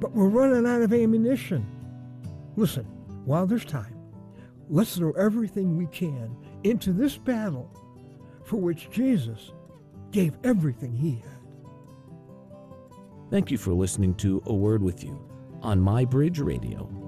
but we're running out of ammunition. Listen, while there's time, let's throw everything we can into this battle for which Jesus gave everything he had. Thank you for listening to A Word With You on My Bridge Radio.